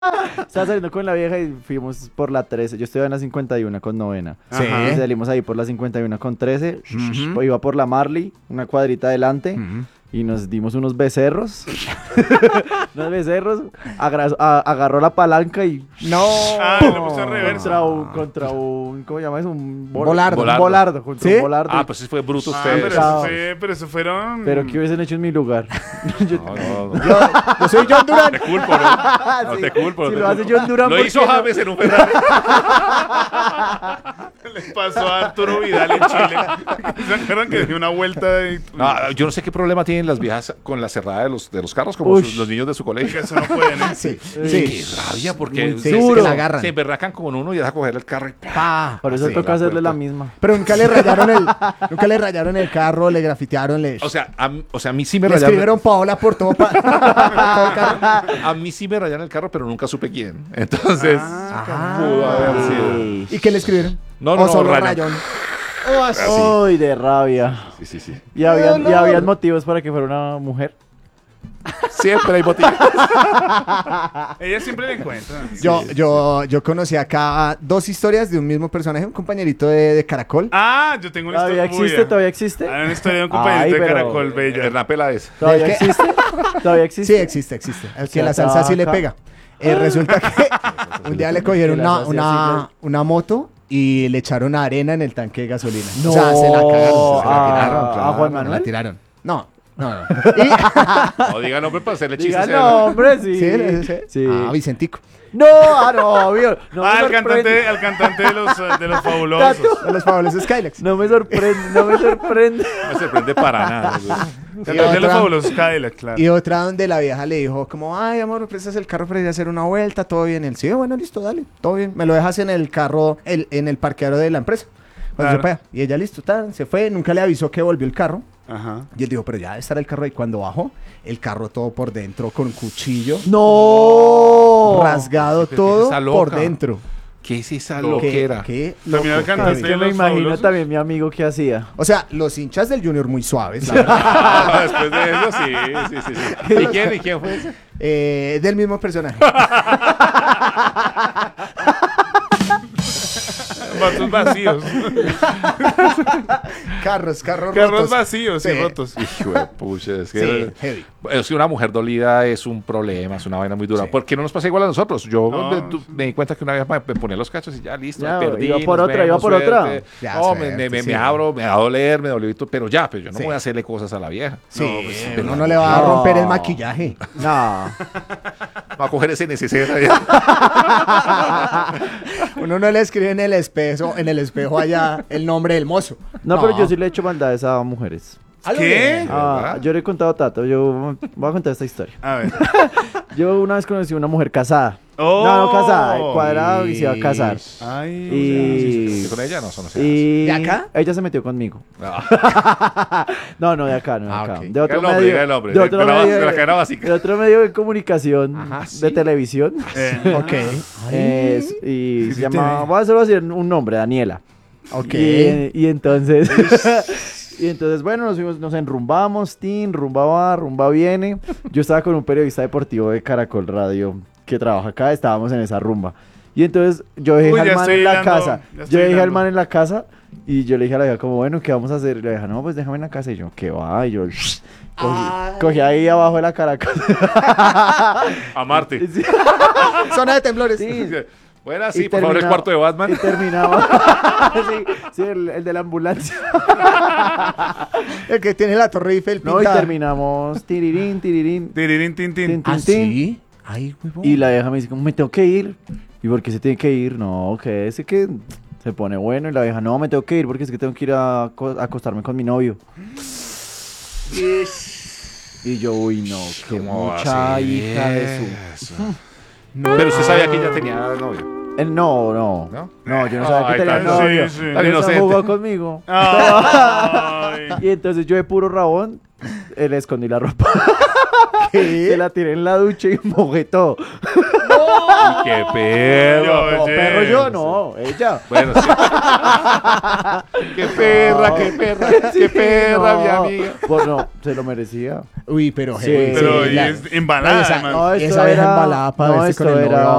Estaba saliendo con la vieja y fuimos por la 13. Yo estoy en la 51 con novena. Sí. Y salimos ahí por la 51 con 13. Ujú. Iba por la Marley, una cuadrita adelante. Ujú. Y nos dimos unos becerros. Unos becerros. Agarró la palanca y. No. Ah, lo puso en reversa. Contra un. ¿Cómo se llama eso? Un Volardo. Un volardo. Contra ¿Sí? un volardo. Ah, pues sí fue bruto Ah, ustedes. pero eso fueron. Pero ¿qué hubiesen hecho en mi lugar? Yo- No. Yo soy John Durant. Te culpo, ¿no? No Sí. te culpo. Si te lo hace culpo. John Durant, Lo ¿por hizo qué no? James en un Ferrari. Le pasó a Arturo Vidal en Chile. ¿Se acuerdan que dio una vuelta y... No, yo no sé qué problema tienen las viejas con la cerrada de los carros, como Ush. los niños de su Que colegio. eso no pueden, ¿eh? Sí. Qué Sí. rabia, porque Sí, duro. que la agarran. se emberracan con uno y deja coger el carro y Pa. Por eso Sí, toca la hacerle puerta. la misma. Pero nunca le rayaron el carro, le grafitearon, le O sea, a mí sí me le rayaron. escribieron Paola por todo, todo el carro. A mí sí me rayaron el carro, pero nunca supe quién. Entonces, Ah. pudo haber sido. ¿Y qué le escribieron? No, ¿O no, solo rayón. rayón? Uy, de rabia. Sí, sí, sí. ¿Y habían motivos para que fuera una mujer? Siempre hay motivos. Ella siempre le encuentra. Yo conocí acá dos historias de un mismo personaje, un compañerito de Caracol. Ah, yo tengo una ¿Todavía historia. existe? ¿Todavía existe? Ah, una historia de un compañerito Ay, de pero- Caracol, bella. Hernán Peláez. ¿Todavía ¿El qué? existe? ¿Todavía Sí, existe? existe. El Se que la salsa sí le ataca. pega. Resulta que un día le cogieron Que la salsa una moto y le echaron arena en el tanque de gasolina. No. O sea, se la cagaron. Se la Ah, tiraron. ¿a claro, Juan se Manuel? la tiraron. No. No diga nombre para hacerle chistes. Diga a él. nombre, sí. Sí. Ah, Vicentico. No, no, obvio. No me al sorprende. cantante de los fabulosos. De los fabulosos Skylax. No me sorprende, no me sorprende. No me sorprende para nada. güey. Cantante de los otra- fabulosos Cadillac, claro. Y otra donde la vieja le dijo como, ay, amor, ¿me prestas el carro para ir a hacer una vuelta? ¿Todo bien? Él, sí, bueno, listo, dale, todo bien. Me lo dejas en el carro, en el parqueadero de la empresa. Cuando Claro. se vaya. Y ella, listo, se fue, nunca le avisó que volvió el carro. Ajá. Y él dijo, pero ya debe estar el carro ahí. Cuando bajó, el carro todo por dentro con cuchillo, No. rasgado ¿Qué todo es esa loca? por dentro. ¿Qué es esa ¿Qué? loquera? ¿Qué También loco, el No, cantante es qué que de me los imagino fabulosos. también mi amigo que hacía. O sea, los hinchas del Junior muy suaves, la verdad. Ah, después de eso, sí. ¿Y quién fue ese? Del mismo personaje. Vasos vacíos. Carros Carros rotos. vacíos y Sí. rotos. Hijo de pucha, es Sí, que... heavy. Es que una mujer dolida es un problema, es una vaina muy dura. Sí. ¿Por qué no nos pasa igual a nosotros? Yo No. me di cuenta que una vez me ponía los cachos y ya, listo, Ya, me perdí. iba por nos otra, iba vemos, por otra. suerte. Ya, No, suerte, me sí. abro, me va a doler, me dolió y todo, pero ya, pues yo no Sí. voy a hacerle cosas a la vieja. Sí, No, pues, uno pero no le va a no. romper el maquillaje. No. Va a coger ese necesidad. Uno no le escribe en el espejo allá el nombre del mozo. No, pero yo sí le he hecho maldades a mujeres. A lo ¿Qué? bien. Ah, yo le he contado a Tato, yo voy a contar esta historia. A ver. Yo una vez conocí a una mujer casada. Oh. No casada, cuadrada y se iba a casar. Ay. Y, Con ella no, eso no se hace. y ¿De acá? ella se metió conmigo. Ah, No, no, de acá, no de Ah, acá. ok. De Diga otro el nombre, medio, diga el nombre. de otro De la medio, de la cadena básica. de otro medio de comunicación Ajá, de sí. televisión. Ok. Y Sí, se sí, llama, voy a solo decir un nombre, Daniela. Ok. Y entonces, y entonces, bueno, nos enrumbamos, rumba va, rumba viene. Yo estaba con un periodista deportivo de Caracol Radio que trabaja acá, estábamos en esa rumba. Y entonces yo dejé Uy, al ya man estoy en la hilando, casa. ya estoy Yo dejé al hilando. man en la casa y yo le dije a la vieja como, bueno, ¿qué vamos a hacer? Y la vieja, no, pues déjame en la casa. Y yo, ¿qué va? Y yo cogí ahí abajo de la Caracol. A Marte. Sí. Zona de temblores. Sí. Buenas, Y sí, por favor, el terminaba- cuarto de Batman. Y terminaba. Sí, el de la ambulancia. El que tiene la torre Eiffel No, y pintada. terminamos tirirín, tirirín. Tirirín, tin, tin. Tin, tin, ¿Ah, tin. sí? Ay, huevón. Y la vieja me dice, como, me tengo que ir. ¿Y por qué se tiene que ir? No, que ese que se pone bueno. Y la vieja, no, me tengo que ir porque es que tengo que ir a acostarme con mi novio. Y yo, uy, no, qué ¿Cómo va a mucha ser hija de su... eso? Pero usted sabía que ella tenía novio. No, no. ¿No? No, yo no sabía Ay, que tenía tan- novio. sí, sí. Tan Pero eso inocente. jugó conmigo. Ay. Y entonces yo de puro rabón le escondí la ropa. Se la tiré en la ducha y mojé todo. qué perro. No, perro yo, no, ella. Bueno, sí. Qué perra, qué perra, qué perra, mi amiga. Pues no, se lo merecía. Uy, pero Sí, heavy, Pero sí, y es embalada, esa- además. No, esto Esa vieja era, embalada para no, verse con esto el era novio